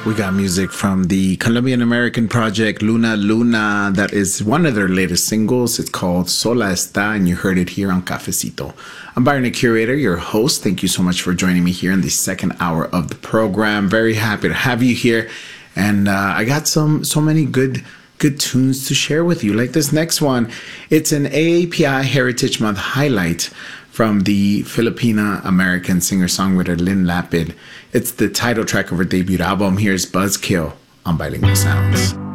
We got music from the Colombian American project Luna Luna. That is one of their latest singles. It's called Sola Está, and you heard it here on Cafecito. I'm Byron, the curator, your host. Thank you so much for joining me here in the second hour of the program. Very happy to have you here. And I got so many good tunes to share with you. Like this next one. It's an AAPI Heritage Month highlight from the Filipina-American singer-songwriter Lynn Lapid. It's the title track of her debut album. Here's Buzzkill on Bilingual Sounds.